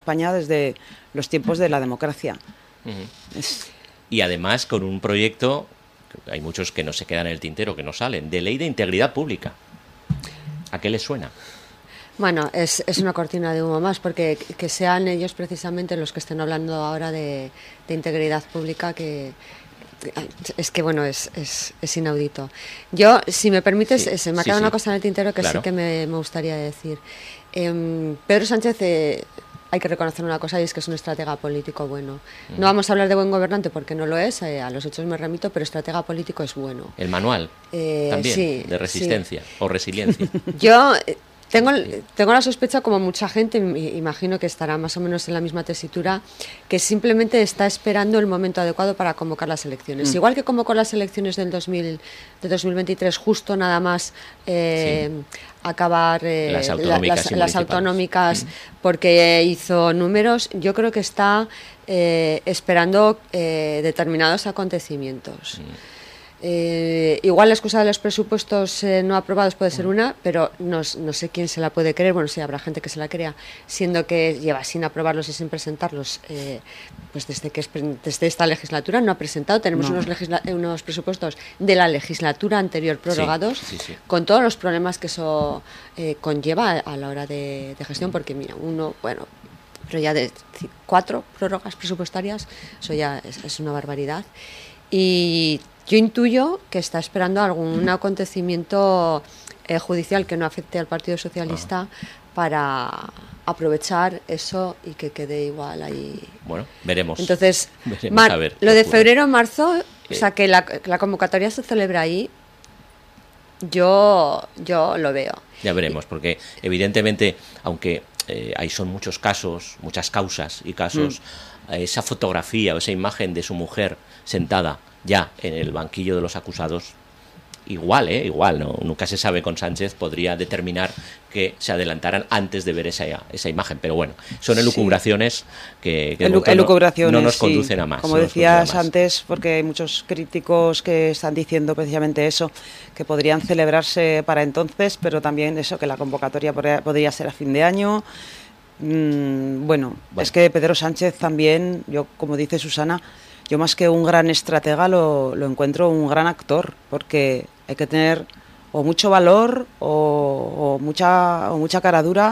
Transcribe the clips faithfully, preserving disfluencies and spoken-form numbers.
España desde los tiempos de la democracia. Uh-huh. Es... Y además con un proyecto, hay muchos que no se quedan en el tintero, que no salen, de ley de integridad pública. ¿A qué les suena? Bueno, es, es una cortina de humo más, porque que sean ellos precisamente los que estén hablando ahora de, de integridad pública, que es que, bueno, es, es, es inaudito. Yo, si me permites, sí, se me ha quedado sí, una sí. cosa en el tintero que claro. sí que me, me gustaría decir. Eh, Pedro Sánchez, eh, hay que reconocer una cosa, y es que es un estratega político bueno. No vamos a hablar de buen gobernante porque no lo es, eh, a los hechos me remito, pero estratega político es bueno. ¿El manual eh, también sí, de resistencia sí. o resiliencia? Yo... Tengo, tengo la sospecha, como mucha gente, imagino que estará más o menos en la misma tesitura, que simplemente está esperando el momento adecuado para convocar las elecciones. Mm. Igual que convocó las elecciones del dos mil, de dos mil veintitrés, justo nada más eh, sí. acabar eh, las autonómicas, la, las, las autonómicas mm. porque hizo números, yo creo que está eh, esperando eh, determinados acontecimientos. Mm. Eh, igual la excusa de los presupuestos eh, no aprobados puede ser una, pero no, no sé quién se la puede creer. Bueno, sí, habrá gente que se la crea, siendo que lleva sin aprobarlos y sin presentarlos eh, pues desde que es, desde esta legislatura no ha presentado. Tenemos no. unos, legisla- unos presupuestos de la legislatura anterior prorrogados, sí, sí, sí. con todos los problemas que eso eh, conlleva a la hora de, de gestión, porque mira, uno, bueno, pero ya de cuatro prórrogas presupuestarias, eso ya es, es una barbaridad. Y yo intuyo que está esperando algún acontecimiento eh, judicial que no afecte al Partido Socialista ah. para aprovechar eso y que quede igual ahí. Bueno, veremos. Entonces, veremos mar- a ver, lo de ocurre. febrero, marzo, eh. o sea, que la, que la convocatoria se celebra ahí, yo, yo lo veo. Ya veremos, porque evidentemente, aunque eh, ahí son muchos casos, muchas causas y casos, mm. eh, esa fotografía o esa imagen de su mujer sentada ya en el banquillo de los acusados, igual, ¿eh? Igual, ¿no? Nunca se sabe con Sánchez, podría determinar que se adelantaran antes de ver esa, esa imagen, pero bueno, son elucubraciones sí. que, que Elu- elucubraciones, no nos sí. conducen a más. Como no decías antes, porque hay muchos críticos que están diciendo precisamente eso, que podrían celebrarse para entonces, pero también eso, que la convocatoria podría, podría ser a fin de año. Mm, bueno, bueno, es que Pedro Sánchez también, yo como dice Susana, yo más que un gran estratega lo, lo encuentro un gran actor, porque hay que tener o mucho valor o, o mucha o mucha cara dura,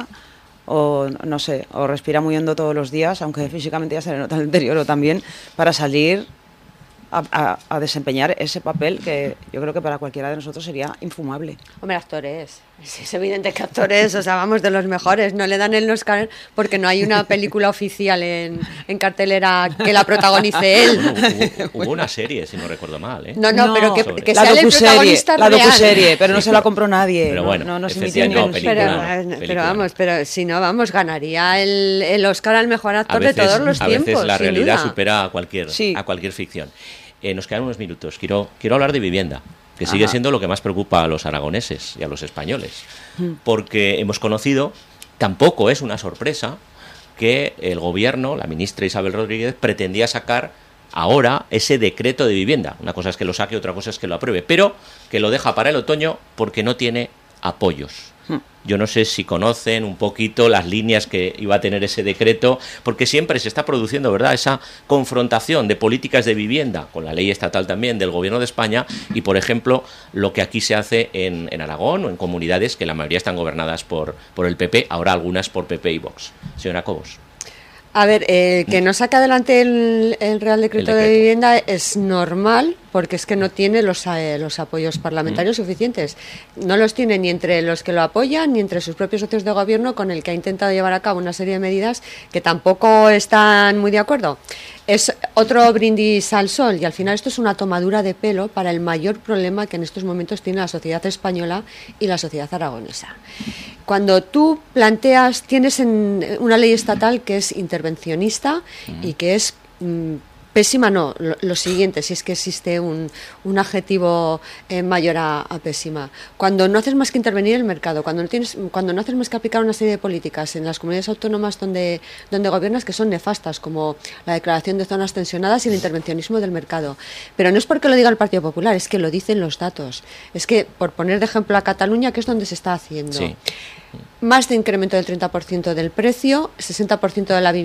o no sé, o respira muy hondo todos los días, aunque físicamente ya se le nota el deterioro también, para salir a, a, a desempeñar ese papel que yo creo que para cualquiera de nosotros sería infumable. Hombre, actores, es evidente que actores, o sea, vamos, de los mejores, no le dan el Oscar porque no hay una película oficial en, en cartelera que la protagonice él. Bueno, hubo, hubo una serie, si no recuerdo mal, ¿eh? No, no, no pero que, que la sea el protagonista la real. docuserie, pero no se la compró nadie. Pero bueno, no, no, no se efectivamente, no, película, pero, no, película. pero vamos, pero si no, vamos, ganaría el, el Oscar al mejor actor veces, de todos los a tiempos. A veces la realidad duda. supera a cualquier, sí. a cualquier ficción. Eh, nos quedan unos minutos. Quiero, quiero hablar de vivienda, que Ajá. sigue siendo lo que más preocupa a los aragoneses y a los españoles. Porque hemos conocido, tampoco es una sorpresa, que el gobierno, la ministra Isabel Rodríguez, pretendía sacar ahora ese decreto de vivienda. Una cosa es que lo saque, otra cosa es que lo apruebe, pero que lo deja para el otoño porque no tiene apoyos. Yo no sé si conocen un poquito las líneas que iba a tener ese decreto, porque siempre se está produciendo, ¿verdad?, esa confrontación de políticas de vivienda con la ley estatal también del Gobierno de España y, por ejemplo, lo que aquí se hace en, en Aragón o en comunidades que la mayoría están gobernadas por, por el P P, ahora algunas por P P y Vox. Señora Cobos. A ver, eh, que no saque adelante el, el Real Decreto, el decreto de Vivienda es normal, porque es que no tiene los, eh, los apoyos parlamentarios mm. suficientes. No los tiene ni entre los que lo apoyan, ni entre sus propios socios de gobierno, con el que ha intentado llevar a cabo una serie de medidas que tampoco están muy de acuerdo. Es otro brindis al sol, y al final esto es una tomadura de pelo para el mayor problema que en estos momentos tiene la sociedad española y la sociedad aragonesa. Cuando tú planteas, tienes en una ley estatal que es intervencionista y que es mmm, pésima, no, lo, lo siguiente, si es que existe un, un adjetivo eh, mayor a, a pésima. Cuando no haces más que intervenir en el mercado, cuando no, tienes, cuando no haces más que aplicar una serie de políticas en las comunidades autónomas donde, donde gobiernas que son nefastas, como la declaración de zonas tensionadas y el intervencionismo del mercado. Pero no es porque lo diga el Partido Popular, es que lo dicen los datos. Es que, por poner de ejemplo a Cataluña, que es donde se está haciendo, sí. más de incremento del treinta por ciento del precio, sesenta por ciento de la vivienda